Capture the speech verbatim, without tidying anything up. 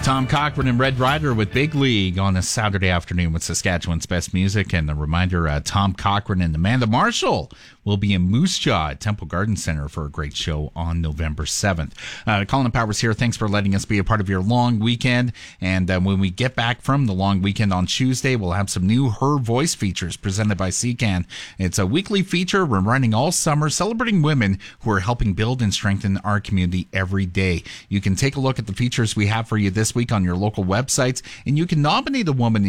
Tom Cochran and Red Rider with Big League on a Saturday afternoon with Saskatchewan's best music. And a reminder, uh, Tom Cochran and Amanda Marshall will be in Moose Jaw at Temple Garden Center for a great show on November seventh. Uh, Colin Powers here. Thanks for letting us be a part of your long weekend. And uh, when we get back from the long weekend on Tuesday, we'll have some new Her Voice features presented by C C A N. It's a weekly feature we're running all summer, celebrating women who are helping build and strengthen our community every day. You can take a look at the features we have for you this week on your local websites, and you can nominate a woman